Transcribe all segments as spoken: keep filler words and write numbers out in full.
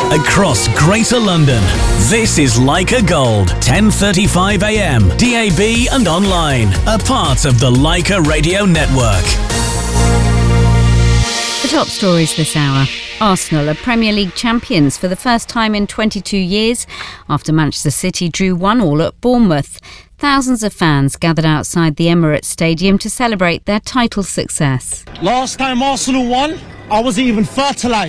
across Greater London. This is Leica Gold, ten thirty-five a m, D A B and online, a part of the Leica Radio Network. The top stories this hour. Arsenal are Premier League champions for the first time in twenty-two years after Manchester City drew one all at Bournemouth. Thousands of fans gathered outside the Emirates Stadium to celebrate their title success. Last time Arsenal won, I wasn't even fertilised.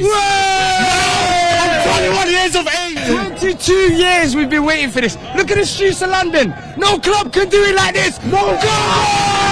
I'm twenty-one years of age. twenty-two years we've been waiting for this. Look at the streets of London. No club can do it like this. No club!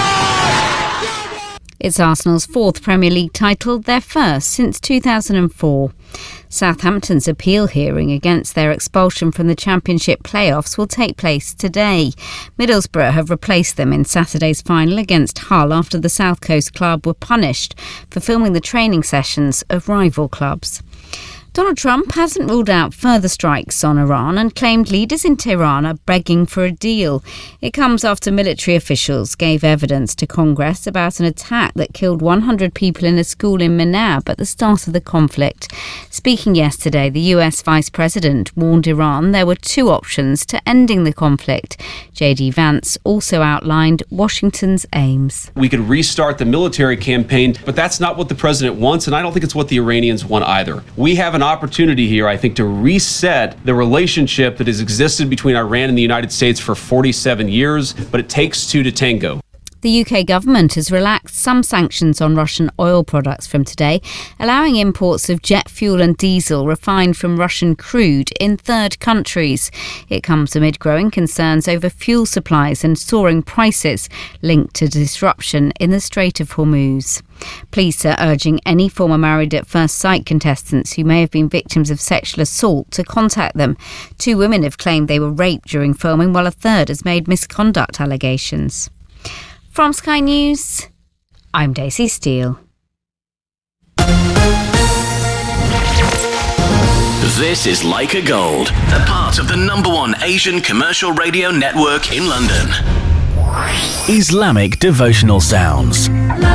It's Arsenal's fourth Premier League title, their first since two thousand four. Southampton's appeal hearing against their expulsion from the Championship playoffs will take place today. Middlesbrough have replaced them in Saturday's final against Hull after the South Coast club were punished for filming the training sessions of rival clubs. Donald Trump hasn't ruled out further strikes on Iran and claimed leaders in Tehran are begging for a deal. It comes after military officials gave evidence to Congress about an attack that killed one hundred people in a school in Manab at the start of the conflict. Speaking yesterday, the U S Vice President warned Iran there were two options to ending the conflict. J D Vance also outlined Washington's aims. We could restart the military campaign, but that's not what the president wants, and I don't think it's what the Iranians want either. We have an opportunity here, I think, to reset the relationship that has existed between Iran and the United States for forty-seven years, but it takes two to tango. The U K government has relaxed some sanctions on Russian oil products from today, allowing imports of jet fuel and diesel refined from Russian crude in third countries. It comes amid growing concerns over fuel supplies and soaring prices linked to disruption in the Strait of Hormuz. Police are urging any former Married at First Sight contestants who may have been victims of sexual assault to contact them. Two women have claimed they were raped during filming, while a third has made misconduct allegations. From Sky News, I'm Daisy Steele. This is Leica Gold, a part of the number one Asian commercial radio network in London. Islamic devotional sounds.